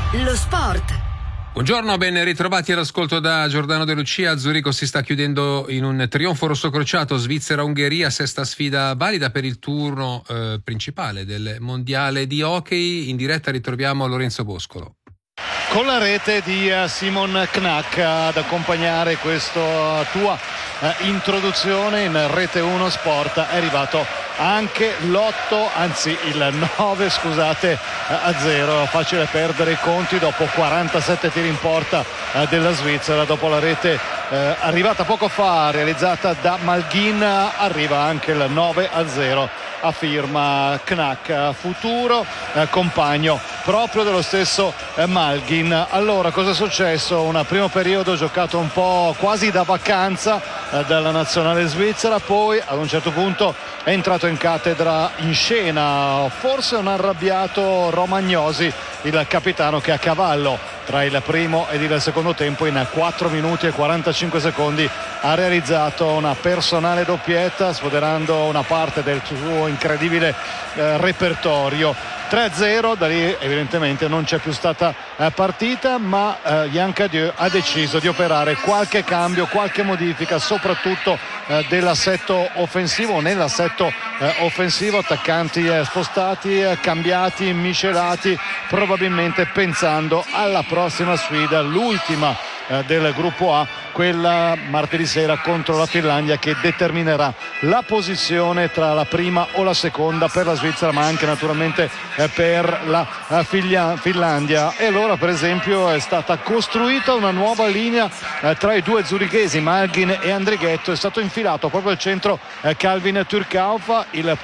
Lo sport. Buongiorno, ben ritrovati all'ascolto da Giordano De Lucia. A Zurigo si sta chiudendo in un trionfo rossocrociato. Svizzera-Ungheria, sesta sfida valida per il turno principale del mondiale di hockey. In diretta ritroviamo Lorenzo Boscolo. Con la rete di Simon Knack ad accompagnare questa tua introduzione in Rete 1 Sport è arrivato anche l'8, anzi il 9, scusate, a 0. Facile perdere i conti dopo 47 tiri in porta della Svizzera. Dopo la rete arrivata poco fa, realizzata da Malgin, arriva anche il 9 a 0 a firma Knack, futuro compagno proprio dello stesso Malgin. Allora, cosa è successo? Un primo periodo giocato un po' quasi da vacanza dalla nazionale svizzera, poi ad un certo punto è entrato in cattedra, in scena forse un arrabbiato Romagnosi, il capitano, che a cavallo tra il primo ed il secondo tempo in 4 minuti e 45 secondi ha realizzato una personale doppietta, sfoderando una parte del suo incredibile repertorio. 3-0, da lì evidentemente non c'è più stata partita, ma Yann Cadieux ha deciso di operare qualche cambio, qualche modifica, soprattutto dell'assetto offensivo, nell'assetto offensivo, attaccanti spostati, cambiati, miscelati, probabilmente pensando alla prossima sfida, l'ultima del gruppo A, quella martedì sera contro la Finlandia, che determinerà la posizione tra la prima o la seconda per la Svizzera, ma anche naturalmente per la Finlandia. E allora, per esempio, è stata costruita una nuova linea tra i due zurighesi, Malgin e Andrighetto. È stato infilato proprio al centro Calvin Turcauf,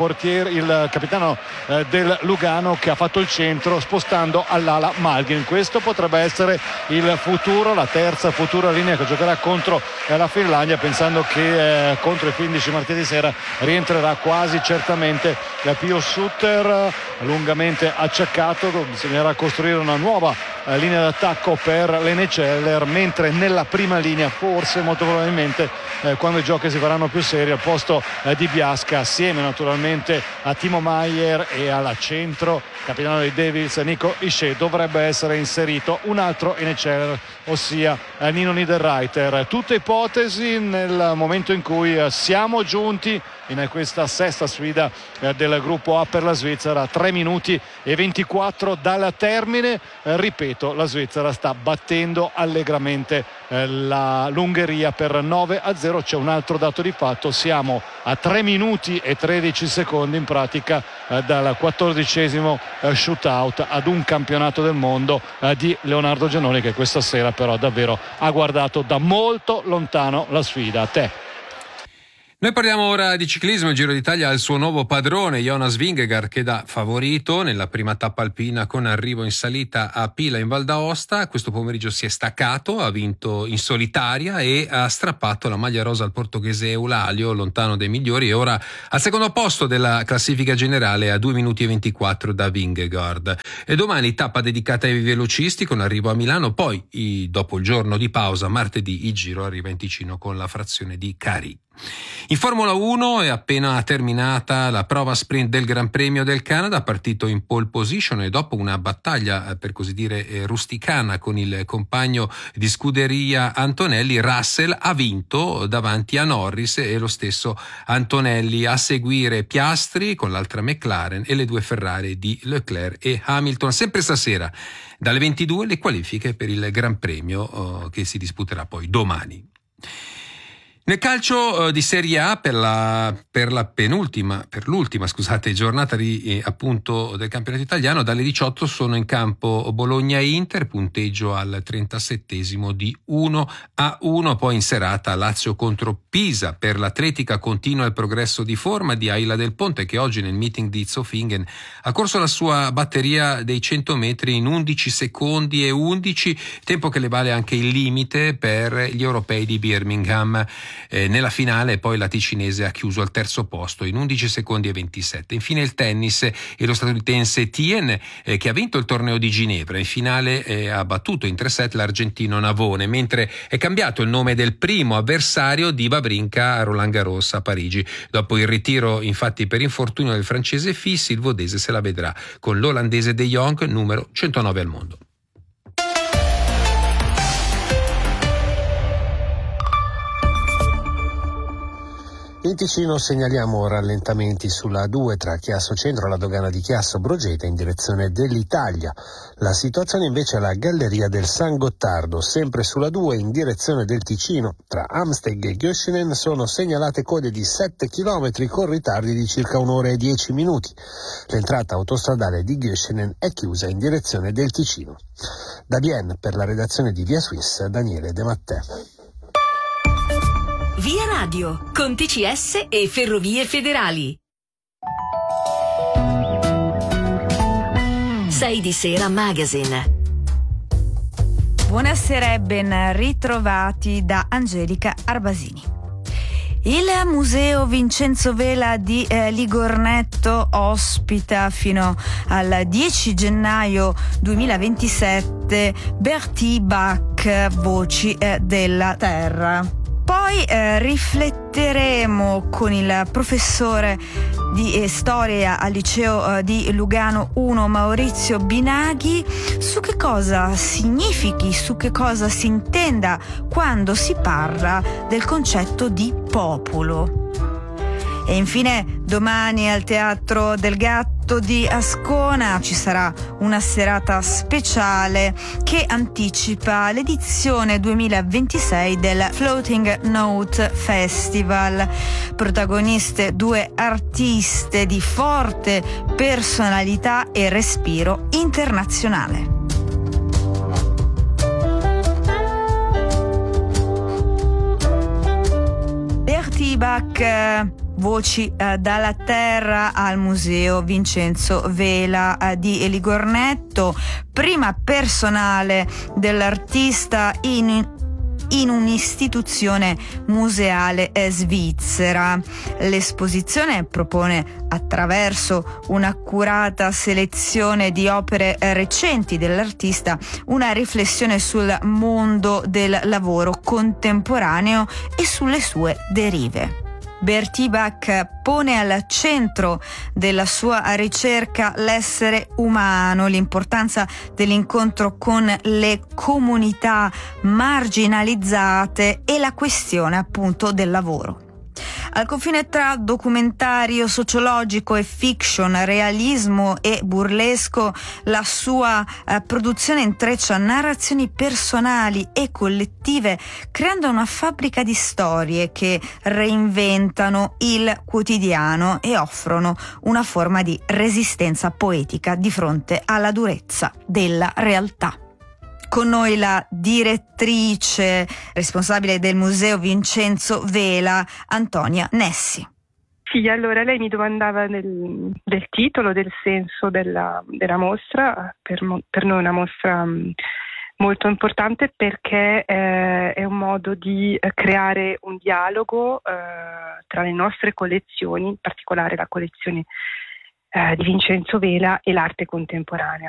il capitano del Lugano, che ha fatto il centro spostando all'ala Malgin. Questo potrebbe essere il futuro, la terza futura linea che giocherà contro la Finlandia, pensando che contro i 15 martedì sera rientrerà quasi certamente Pio Sutter, lungamente acciaccato. Bisognerà costruire una nuova linea d'attacco per l'NCL, mentre nella prima linea, forse molto probabilmente quando i giochi si faranno più seri, al posto di Biasca, assieme naturalmente a Timo Maier e al centro capitano dei Devils Nico Hischier, dovrebbe essere inserito un altro NCL, ossia Nino Niederreiter. Tutte ipotesi nel momento in cui siamo giunti in questa sesta sfida del gruppo A per la Svizzera. 3 minuti e 24 dal termine. Ripeto, la Svizzera sta battendo allegramente l'Ungheria per 9 a 0. C'è un altro dato di fatto: siamo a 3 minuti e 13 secondi in pratica dal 14esimo shootout ad un campionato del mondo di Leonardo Giannoni, che questa sera però davvero ha guardato da molto lontano la sfida. A te. Noi parliamo ora di ciclismo. Il Giro d'Italia ha il suo nuovo padrone, Jonas Vingegaard, che da favorito nella prima tappa alpina con arrivo in salita a Pila in Val d'Aosta. Questo pomeriggio si è staccato, ha vinto in solitaria e ha strappato la maglia rosa al portoghese Eulalio, lontano dai migliori, e ora al secondo posto della classifica generale a 2 minuti e 24 da Vingegaard. E domani tappa dedicata ai velocisti con arrivo a Milano, poi dopo il giorno di pausa, martedì, il Giro arriva in Ticino con la frazione di Cari. In Formula 1 è appena terminata la prova sprint del Gran Premio del Canada, partito in pole position e dopo una battaglia per così dire rusticana con il compagno di scuderia Antonelli, Russell ha vinto davanti a Norris e lo stesso Antonelli, a seguire Piastri con l'altra McLaren e le due Ferrari di Leclerc e Hamilton. Sempre stasera dalle 22 le qualifiche per il Gran Premio che si disputerà poi domani. Nel calcio di Serie A per l'ultima giornata appunto del campionato italiano, dalle 18 sono in campo Bologna e Inter, punteggio al 37esimo di 1-1. Poi in serata Lazio contro Pisa. Per l'Atletica continua il progresso di forma di Aila Del Ponte, che oggi nel meeting di Zofingen ha corso la sua batteria dei 100 metri in 11 secondi e 11, tempo che le vale anche il limite per gli europei di Birmingham. Nella finale poi la ticinese ha chiuso al terzo posto in 11 secondi e 27. Infine il tennis e lo statunitense Tien che ha vinto il torneo di Ginevra. In finale ha battuto in 3-set l'argentino Navone, mentre è cambiato il nome del primo avversario di Wawrinka a Roland Garros a Parigi. Dopo il ritiro infatti per infortunio del francese Fils, il vodese se la vedrà con l'olandese De Jong, numero 109 al mondo. In Ticino segnaliamo rallentamenti sulla A2 tra Chiasso Centro e la dogana di Chiasso Brogeta in direzione dell'Italia. La situazione invece alla Galleria del San Gottardo, sempre sulla 2 in direzione del Ticino. Tra Amsteg e Göschenen sono segnalate code di 7 km con ritardi di circa 1 ora e 10 minuti. L'entrata autostradale di Göschenen è chiusa in direzione del Ticino. Da Bienne, per la redazione di Via Swiss, Daniele De Mattè. Via Radio, con TCS e Ferrovie Federali. 6 di sera Magazine. Buonasera e ben ritrovati da Angelica Arbasini. Il Museo Vincenzo Vela di Ligornetto ospita fino al 10 gennaio 2027 Bertie Bach, Voci della Terra. Poi rifletteremo con il professore di storia al liceo di Lugano 1 Maurizio Binaghi su che cosa significhi, su che cosa si intenda quando si parla del concetto di popolo. E infine domani al Teatro del Gatto di Ascona ci sarà una serata speciale che anticipa l'edizione 2026 del Floating Note Festival. Protagoniste 2 artiste di forte personalità e respiro internazionale. Bertie Bach, Voci dalla Terra al Museo Vincenzo Vela di Ligornetto, prima personale dell'artista in un'istituzione museale svizzera. L'esposizione propone, attraverso un'accurata selezione di opere recenti dell'artista, una riflessione sul mondo del lavoro contemporaneo e sulle sue derive. Bertie Bach pone al centro della sua ricerca l'essere umano, l'importanza dell'incontro con le comunità marginalizzate e la questione appunto del lavoro. Al confine tra documentario sociologico e fiction, realismo e burlesco, la sua produzione intreccia narrazioni personali e collettive, creando una fabbrica di storie che reinventano il quotidiano e offrono una forma di resistenza poetica di fronte alla durezza della realtà. Con noi la direttrice responsabile del Museo Vincenzo Vela, Antonia Nessi. Sì, allora lei mi domandava del titolo, del senso della mostra. Per noi è una mostra molto importante perché è un modo di creare un dialogo tra le nostre collezioni, in particolare la collezione di Vincenzo Vela e l'arte contemporanea.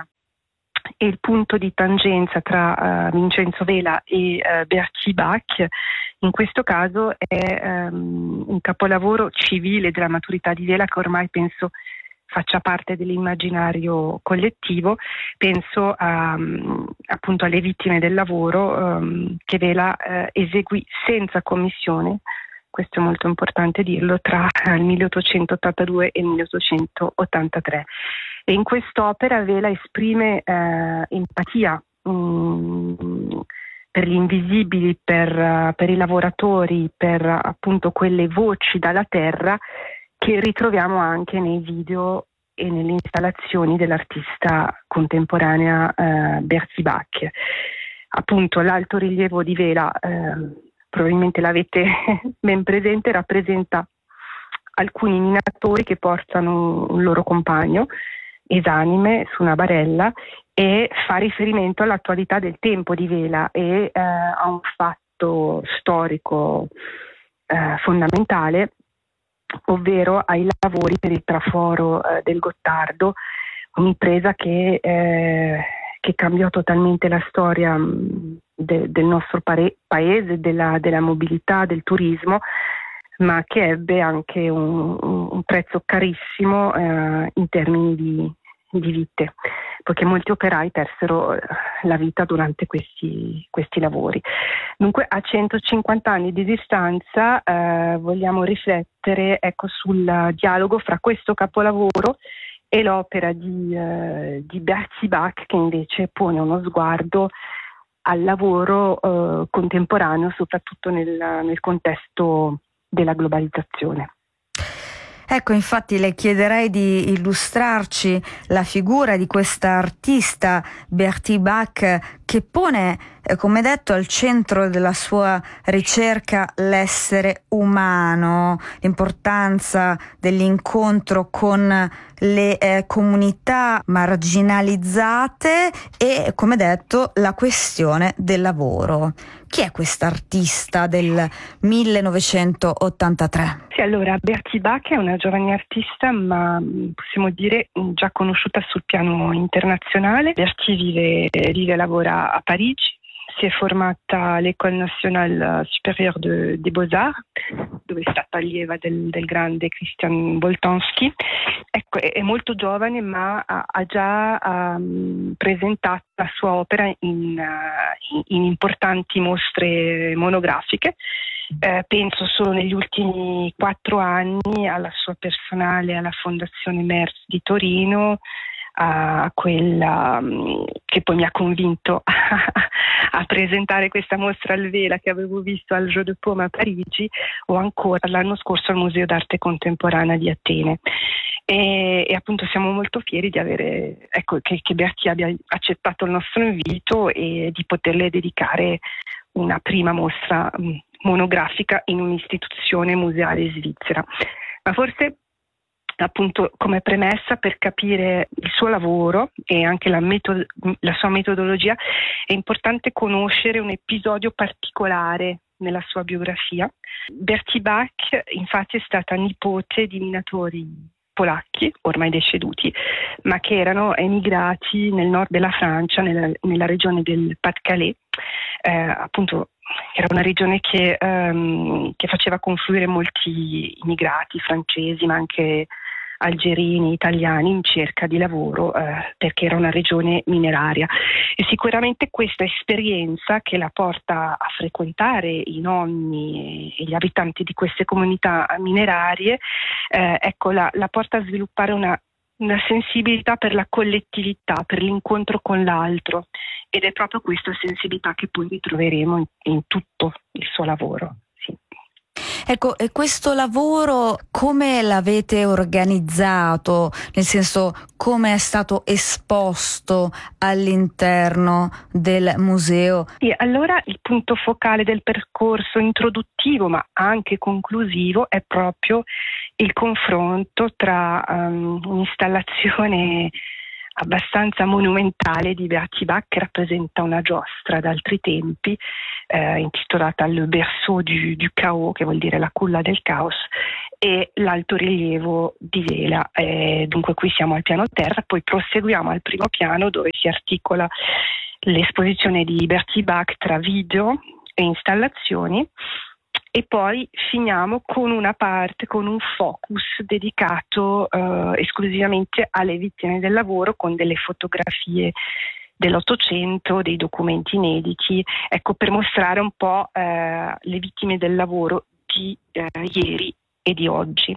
E il punto di tangenza tra Vincenzo Vela e Bertie Bach in questo caso è un capolavoro civile della maturità di Vela che ormai penso faccia parte dell'immaginario collettivo. Penso appunto alle vittime del lavoro che Vela eseguì senza commissione, questo è molto importante dirlo, tra il 1882 e il 1883. E in quest'opera Vela esprime empatia per gli invisibili, per i lavoratori, per appunto quelle voci dalla terra che ritroviamo anche nei video e nelle installazioni dell'artista contemporanea Bertie Bach. Appunto l'alto rilievo di Vela, probabilmente l'avete ben presente, rappresenta alcuni minatori che portano un loro compagno esanime su una barella e fa riferimento all'attualità del tempo di Vela e a un fatto storico fondamentale, ovvero ai lavori per il traforo del Gottardo, un'impresa che cambiò totalmente la storia del nostro paese, della mobilità, del turismo, ma che ebbe anche un prezzo carissimo in termini di vite, poiché molti operai persero la vita durante questi lavori. Dunque a 150 anni di distanza vogliamo riflettere riflettere, ecco, sul dialogo fra questo capolavoro e l'opera di Bertie Bach, che invece pone uno sguardo al lavoro contemporaneo, soprattutto nel contesto della globalizzazione. Ecco, infatti le chiederei di illustrarci la figura di questa artista Bertie Bach, che pone, come detto, al centro della sua ricerca l'essere umano, l'importanza dell'incontro con le comunità marginalizzate e, come detto, la questione del lavoro. Chi è questa artista del 1983? Sì, allora Bertie Bach è una giovane artista, ma possiamo dire già conosciuta sul piano internazionale. Bertie vive e lavora a Parigi. Si è formata all'École Nationale Supérieure des Beaux-Arts, dove è stata allieva del grande Christian Boltanski. Ecco, è molto giovane, ma ha già presentato la sua opera in importanti mostre monografiche. Penso solo negli ultimi 4 anni alla sua personale, alla Fondazione Merz di Torino, a quella che poi mi ha convinto a presentare questa mostra al Vela che avevo visto al Jeu de Paume a Parigi, o ancora l'anno scorso al Museo d'Arte Contemporanea di Atene. E appunto siamo molto fieri di avere, ecco, che Bertie abbia accettato il nostro invito e di poterle dedicare una prima mostra monografica in un'istituzione museale svizzera. Ma forse, appunto, come premessa, per capire il suo lavoro e anche la sua metodologia, è importante conoscere un episodio particolare nella sua biografia. Bertie Bach, infatti, è stata nipote di minatori polacchi, ormai deceduti, ma che erano emigrati nel nord della Francia, nella regione del Pas-de-Calais, appunto. Era una regione che faceva confluire molti immigrati francesi, ma anche algerini, italiani, in cerca di lavoro, perché era una regione mineraria. E sicuramente questa esperienza, che la porta a frequentare i nonni e gli abitanti di queste comunità minerarie, ecco, la porta a sviluppare una sensibilità per la collettività, per l'incontro con l'altro, ed è proprio questa sensibilità che poi ritroveremo in tutto il suo lavoro. Sì. Ecco, e questo lavoro come l'avete organizzato? Nel senso, come è stato esposto all'interno del museo? Sì, allora il punto focale del percorso introduttivo, ma anche conclusivo, è proprio il confronto tra un'installazione abbastanza monumentale di Bertie Bach, che rappresenta una giostra d'altri tempi, intitolata Le Berceau du Chaos, che vuol dire la culla del caos, e l'altorilievo di Vela. Dunque qui siamo al piano terra, poi proseguiamo al primo piano, dove si articola l'esposizione di Bertie Bach tra video e installazioni, e poi finiamo con una parte, con un focus dedicato esclusivamente alle vittime del lavoro, con delle fotografie dell'Ottocento, dei documenti inediti, ecco, per mostrare un po' le vittime del lavoro di ieri e di oggi.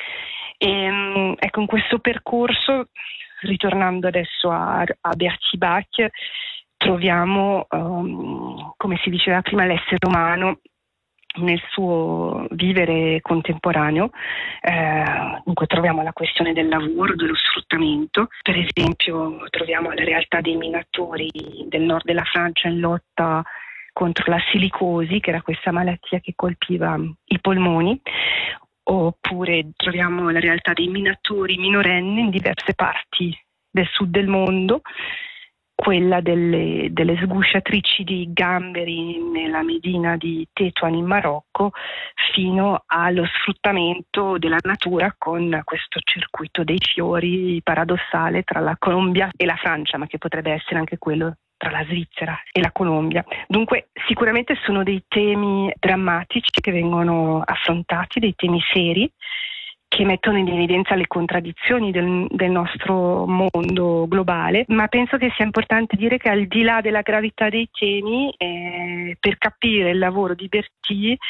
E, ecco, in questo percorso, ritornando adesso a Bertie Bach, troviamo, come si diceva prima, l'essere umano nel suo vivere contemporaneo. Dunque troviamo la questione del lavoro, dello sfruttamento. Per esempio troviamo la realtà dei minatori del nord della Francia in lotta contro la silicosi, che era questa malattia che colpiva i polmoni. Oppure troviamo la realtà dei minatori minorenni in diverse parti del sud del mondo, quella delle sgusciatrici di gamberi nella medina di Tetuan in Marocco, fino allo sfruttamento della natura con questo circuito dei fiori paradossale tra la Colombia e la Francia, ma che potrebbe essere anche quello tra la Svizzera e la Colombia. Dunque sicuramente sono dei temi drammatici che vengono affrontati, dei temi seri, che mettono in evidenza le contraddizioni del nostro mondo globale, ma penso che sia importante dire che, al di là della gravità dei temi, per capire il lavoro di Bertie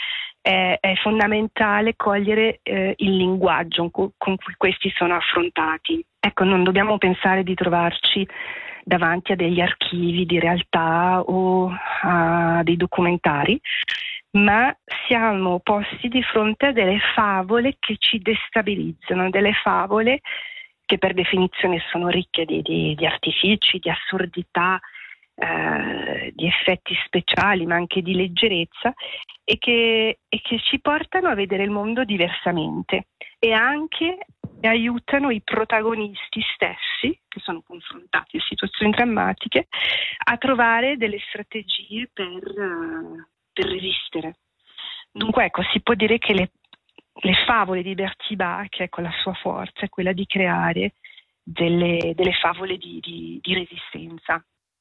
è fondamentale cogliere il linguaggio con cui questi sono affrontati. Ecco, non dobbiamo pensare di trovarci davanti a degli archivi di realtà o a dei documentari, ma siamo posti di fronte a delle favole che ci destabilizzano, delle favole che per definizione sono ricche di artifici, di assurdità, di effetti speciali, ma anche di leggerezza, e che ci portano a vedere il mondo diversamente e anche aiutano i protagonisti stessi, che sono confrontati a situazioni drammatiche, a trovare delle strategie per resistere. Dunque, ecco, si può dire che le favole di Bertie Bach, ecco, la sua forza è quella di creare delle favole di resistenza.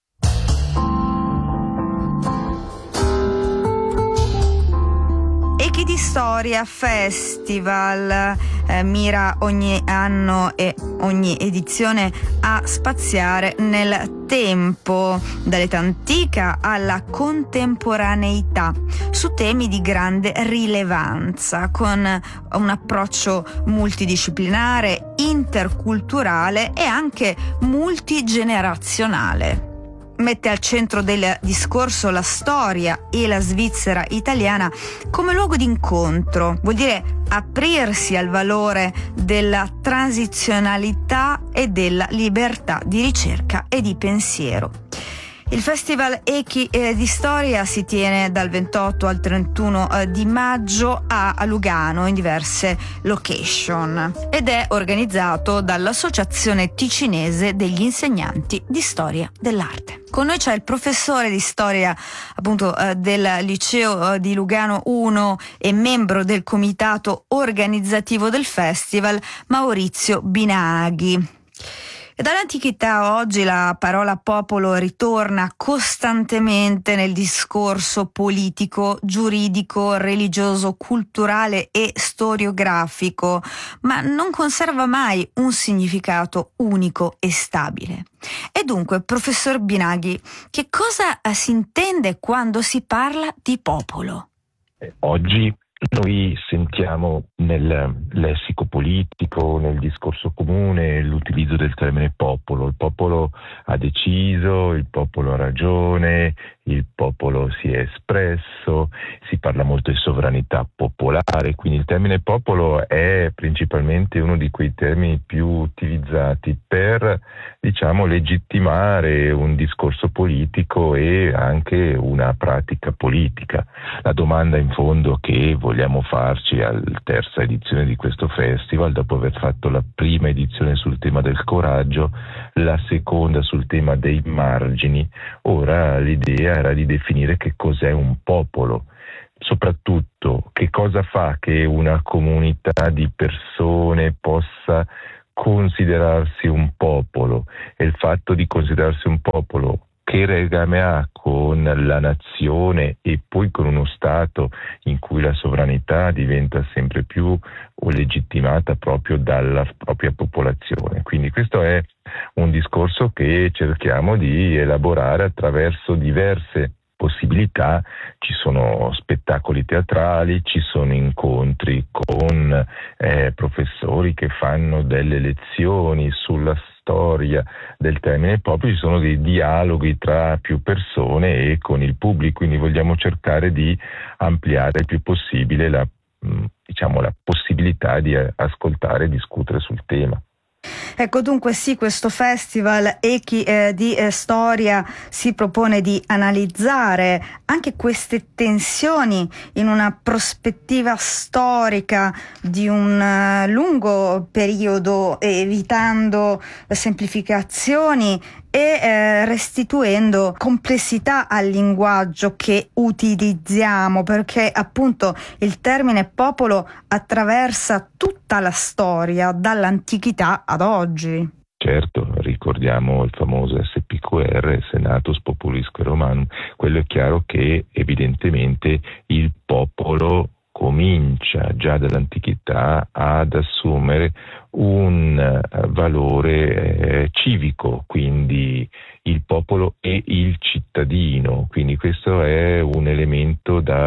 Echi di Storia Festival mira ogni anno e ogni edizione a spaziare nel tempo, dall'età antica alla contemporaneità, su temi di grande rilevanza, con un approccio multidisciplinare, interculturale e anche multigenerazionale. Mette al centro del discorso la storia e la Svizzera italiana come luogo di incontro. Vuol dire aprirsi al valore della transizionalità e della libertà di ricerca e di pensiero. Il Festival Echi di Storia si tiene dal 28 al 31 di maggio a Lugano in diverse location ed è organizzato dall'Associazione Ticinese degli Insegnanti di Storia dell'Arte. Con noi c'è il professore di storia appunto del liceo di Lugano 1 e membro del comitato organizzativo del festival, Maurizio Binaghi. Dall'antichità a oggi la parola popolo ritorna costantemente nel discorso politico, giuridico, religioso, culturale e storiografico, ma non conserva mai un significato unico e stabile. E dunque, professor Binaghi, che cosa si intende quando si parla di popolo? Oggi noi sentiamo nel lessico politico, nel discorso comune, l'utilizzo del termine popolo. Il popolo ha deciso, il popolo ha ragione, il popolo si è espresso, si parla molto di sovranità popolare, quindi il termine popolo è principalmente uno di quei termini più utilizzati per, legittimare un discorso politico e anche una pratica politica. La domanda in fondo che vogliamo farci alla terza edizione di questo festival, dopo aver fatto la prima edizione sul tema del coraggio, la seconda sul tema dei margini, ora l'idea era di definire che cos'è un popolo, soprattutto che cosa fa che una comunità di persone possa considerarsi un popolo, e il fatto di considerarsi un popolo che legame ha con la nazione e poi con uno Stato in cui la sovranità diventa sempre più legittimata proprio dalla propria popolazione. Quindi questo è un discorso che cerchiamo di elaborare attraverso diverse possibilità. Ci sono spettacoli teatrali, ci sono incontri con professori che fanno delle lezioni sulla storia del termine popolo, ci sono dei dialoghi tra più persone e con il pubblico, quindi vogliamo cercare di ampliare il più possibile la possibilità di ascoltare e discutere sul tema. Ecco, dunque sì, questo festival Echi di Storia si propone di analizzare anche queste tensioni in una prospettiva storica di un lungo periodo, evitando semplificazioni e restituendo complessità al linguaggio che utilizziamo, perché appunto il termine popolo attraversa tutta la storia, dall'antichità ad oggi. Certo, ricordiamo il famoso SPQR, Senatus Populisque Romanum. Quello è chiaro che evidentemente il popolo comincia già dall'antichità ad assumere un valore civico, quindi il popolo e il cittadino, quindi questo è un elemento da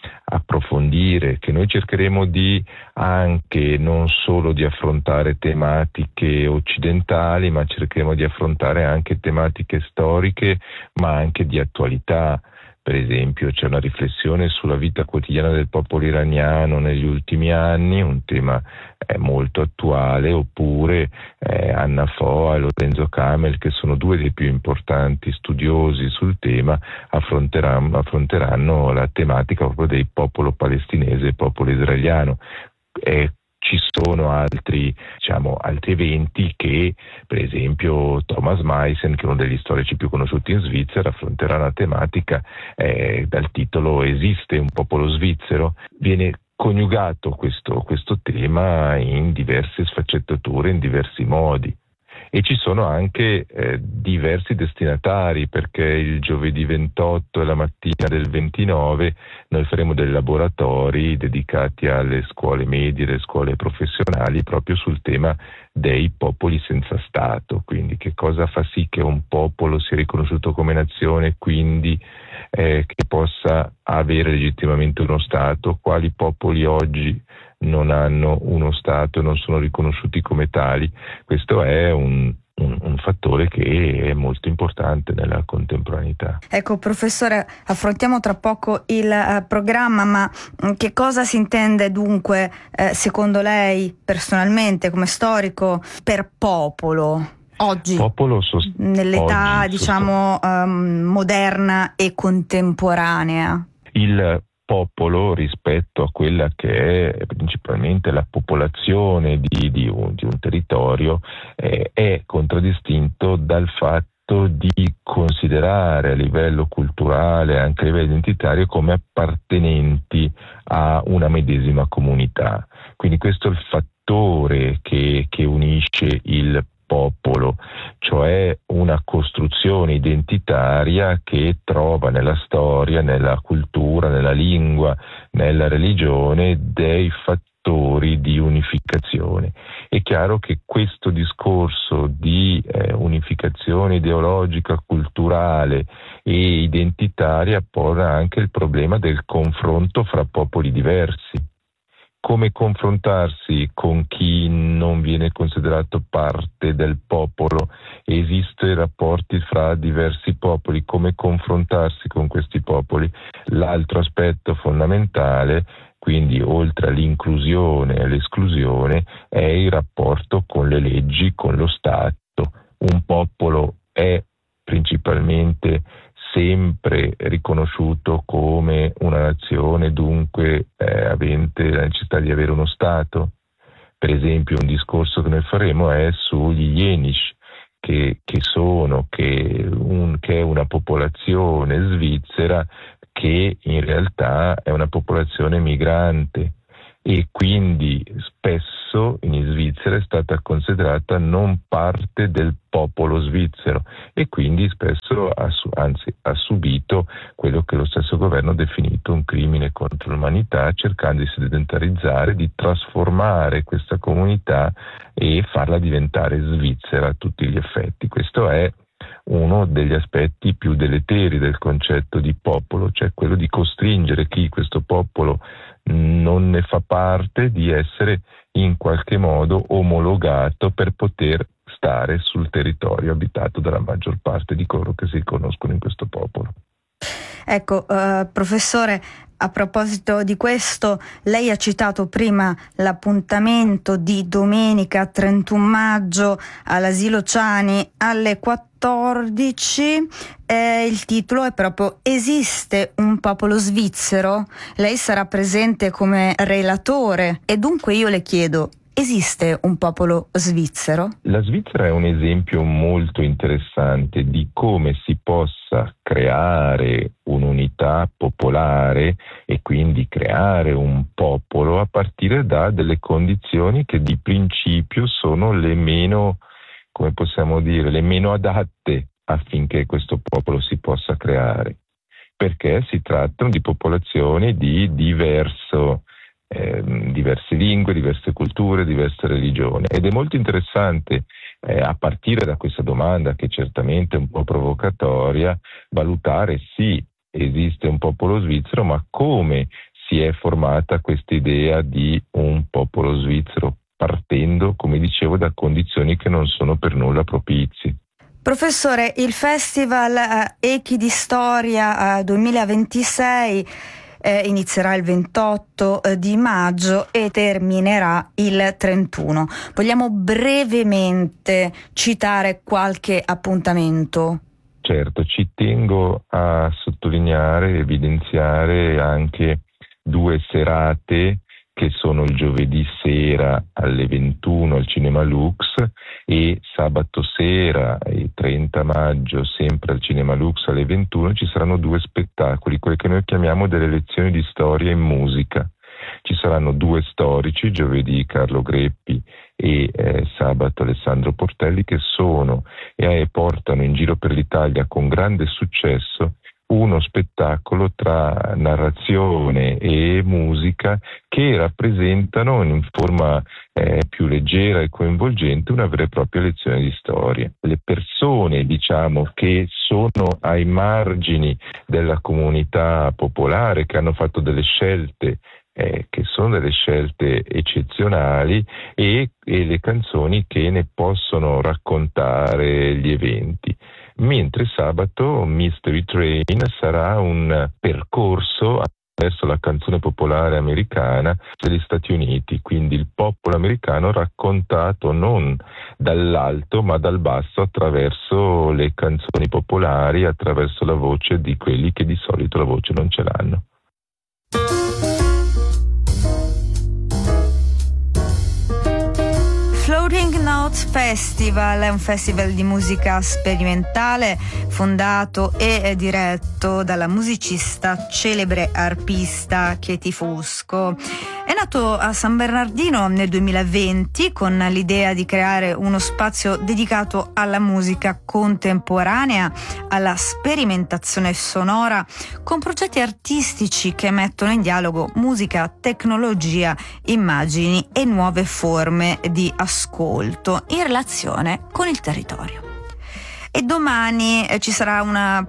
approfondire, che noi cercheremo di anche non solo di affrontare tematiche occidentali, ma cercheremo di affrontare anche tematiche storiche, ma anche di attualità. Per esempio c'è una riflessione sulla vita quotidiana del popolo iraniano negli ultimi anni, un tema molto attuale, oppure Anna Foa e Lorenzo Camel, che sono due dei più importanti studiosi sul tema, affronteranno la tematica proprio del popolo palestinese e il popolo israeliano. Ci sono altri eventi che, per esempio, Thomas Meissen, che è uno degli storici più conosciuti in Svizzera, affronterà una tematica dal titolo "Esiste un popolo svizzero?". Viene coniugato questo tema in diverse sfaccettature, in diversi modi. E ci sono anche diversi destinatari, perché il giovedì 28 e la mattina del 29 noi faremo dei laboratori dedicati alle scuole medie e alle scuole professionali proprio sul tema dei popoli senza Stato, quindi che cosa fa sì che un popolo sia riconosciuto come nazione, quindi che possa avere legittimamente uno Stato, quali popoli oggi non hanno uno Stato e non sono riconosciuti come tali. Questo è un fattore che è molto importante nella contemporaneità. Ecco, professore, affrontiamo tra poco il programma, ma che cosa si intende dunque, secondo lei, personalmente, come storico, per popolo? Oggi, nell'età moderna e contemporanea. Il popolo, rispetto a quella che è principalmente la popolazione di un territorio, è contraddistinto dal fatto di considerare a livello culturale, anche a livello identitario, come appartenenti a una medesima comunità. Quindi questo è il fattore che unisce il popolo, cioè una costruzione identitaria che trova nella storia, nella cultura, nella lingua, nella religione dei fattori di unificazione. È chiaro che questo discorso di unificazione ideologica, culturale e identitaria pone anche il problema del confronto fra popoli diversi. Come confrontarsi con chi non viene considerato parte del popolo? Esistono rapporti fra diversi popoli, come confrontarsi con questi popoli? L'altro aspetto fondamentale, quindi oltre all'inclusione e all'esclusione, è il rapporto con le leggi, con lo Stato. Un popolo è principalmente sempre riconosciuto come una nazione, dunque avente la necessità di avere uno Stato. Per esempio, un discorso che noi faremo è sugli Jenisch, che è una popolazione svizzera che in realtà è una popolazione migrante, e quindi spesso in Svizzera è stata considerata non parte del popolo svizzero, e quindi spesso ha subito quello che lo stesso governo ha definito un crimine contro l'umanità, cercando di sedentarizzare, di trasformare questa comunità e farla diventare svizzera a tutti gli effetti. Questo è uno degli aspetti più deleteri del concetto di popolo, cioè quello di costringere chi questo popolo non ne fa parte di essere in qualche modo omologato per poter stare sul territorio abitato dalla maggior parte di coloro che si riconoscono in questo popolo. Ecco, professore, a proposito di questo, lei ha citato prima l'appuntamento di domenica 31 maggio all'Asilo Ciani alle 14. Il titolo è proprio "Esiste un popolo svizzero?". Lei sarà presente come relatore e dunque io le chiedo: esiste un popolo svizzero? La Svizzera è un esempio molto interessante di come si possa creare un'unità popolare e quindi creare un popolo a partire da delle condizioni che di principio sono le meno, come possiamo dire, le meno adatte affinché questo popolo si possa creare, perché si trattano di popolazioni di diverse lingue, diverse culture, diverse religioni, ed è molto interessante a partire da questa domanda, che certamente è un po' provocatoria, valutare sì, esiste un popolo svizzero, ma come si è formata questa idea di un popolo svizzero, partendo, come dicevo, da condizioni che non sono per nulla propizie. Professore, il Festival Echi di Storia 2026 inizierà il 28 di maggio e terminerà il 31. Vogliamo brevemente citare qualche appuntamento? Certo, ci tengo a sottolineare e evidenziare anche 2 serate che sono il giovedì sera alle 21 al Cinema Lux e sabato sera, il 30 maggio, sempre al Cinema Lux alle 21, ci saranno 2 spettacoli, quelli che noi chiamiamo delle lezioni di storia in musica. Ci saranno 2 storici, giovedì Carlo Greppi e sabato Alessandro Portelli, che sono e portano in giro per l'Italia con grande successo uno spettacolo tra narrazione e musica che rappresentano in forma più leggera e coinvolgente una vera e propria lezione di storia. Le persone, che sono ai margini della comunità popolare, che hanno fatto delle scelte che sono delle scelte eccezionali e le canzoni che ne possono raccontare gli eventi. Mentre sabato Mystery Train sarà un percorso attraverso la canzone popolare americana degli Stati Uniti, quindi il popolo americano raccontato non dall'alto ma dal basso attraverso le canzoni popolari, attraverso la voce di quelli che di solito la voce non ce l'hanno. Floating Notes Festival è un festival di musica sperimentale fondato e diretto dalla musicista celebre arpista Katie Fusco. È nato a San Bernardino nel 2020 con l'idea di creare uno spazio dedicato alla musica contemporanea, alla sperimentazione sonora, con progetti artistici che mettono in dialogo musica, tecnologia, immagini e nuove forme di ascolto in relazione con il territorio. E domani ci sarà un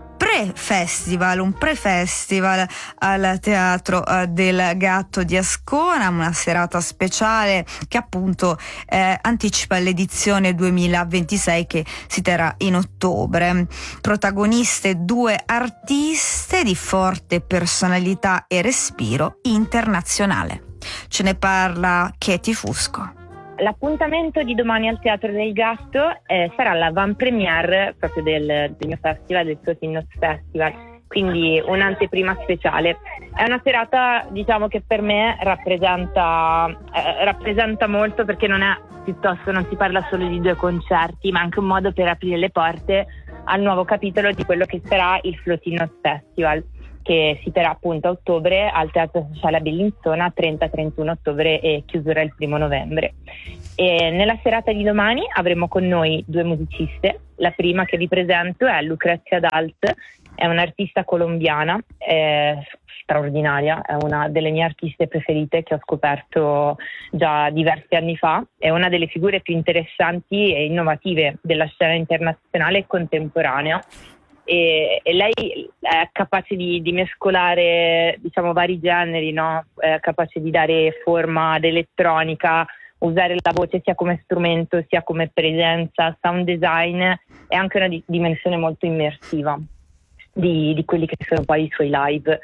pre-festival al Teatro del Gatto di Ascona, una serata speciale che appunto anticipa l'edizione 2026 che si terrà in ottobre. Protagoniste 2 artiste di forte personalità e respiro internazionale. Ce ne parla Katie Fusco. L'appuntamento di domani al Teatro del Gatto sarà l'avant-premiere proprio del mio festival, del Floating Notes Festival, quindi un'anteprima speciale. È una serata, che per me rappresenta molto, perché non si parla solo di 2 concerti, ma anche un modo per aprire le porte al nuovo capitolo di quello che sarà il Floating Notes Festival, che si terrà appunto a ottobre al Teatro Sociale a Bellinzona, 30-31 ottobre e chiusura il 1 novembre. E nella serata di domani avremo con noi 2 musiciste. La prima che vi presento è Lucrezia Dalt, è un'artista colombiana, straordinaria, è una delle mie artiste preferite che ho scoperto già diversi anni fa, è una delle figure più interessanti e innovative della scena internazionale e contemporanea. E lei è capace di mescolare vari generi, no? È capace di dare forma ad elettronica, usare la voce sia come strumento sia come presenza, sound design e anche una dimensione molto immersiva di quelli che sono poi i suoi live.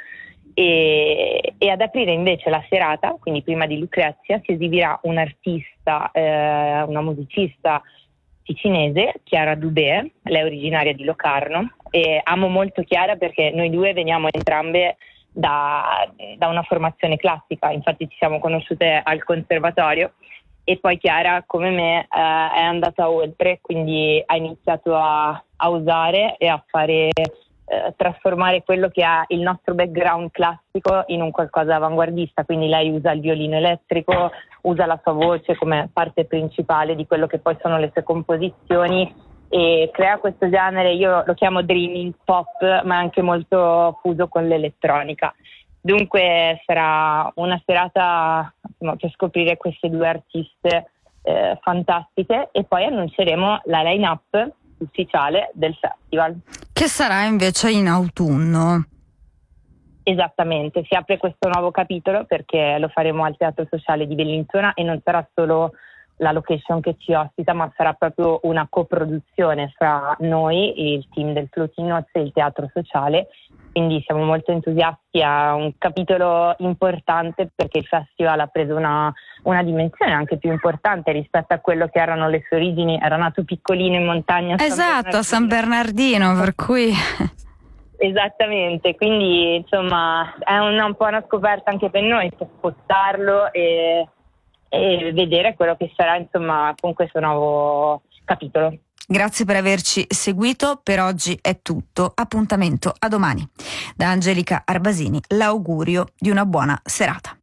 E ad aprire invece la serata, quindi prima di Lucrezia, si esibirà un'artista, una musicista ticinese, Chiara Dubé. Lei è originaria di Locarno e amo molto Chiara perché noi 2 veniamo entrambe da una formazione classica, infatti ci siamo conosciute al conservatorio e poi Chiara, come me, è andata oltre, quindi ha iniziato a usare e a fare trasformare quello che ha il nostro background classico in un qualcosa avanguardista, quindi lei usa il violino elettrico, usa la sua voce come parte principale di quello che poi sono le sue composizioni e crea questo genere, io lo chiamo dreaming pop, ma anche molto fuso con l'elettronica. Dunque sarà una serata per scoprire queste 2 artiste fantastiche e poi annunceremo la line-up ufficiale del festival, che sarà invece in autunno. Esattamente, si apre questo nuovo capitolo perché lo faremo al Teatro Sociale di Bellinzona e non sarà solo la location che ci ospita, ma sarà proprio una coproduzione fra noi, il team del Floating Notes e il Teatro Sociale, quindi siamo molto entusiasti. È un capitolo importante perché il festival ha preso una dimensione anche più importante rispetto a quello che erano le sue origini, era nato piccolino in montagna a San Bernardino, per cui... Esattamente, quindi insomma è un po' una scoperta anche per noi spostarlo e vedere quello che sarà insomma con questo nuovo capitolo. Grazie per averci seguito, per oggi è tutto, appuntamento a domani. Da Angelica Arbasini l'augurio di una buona serata.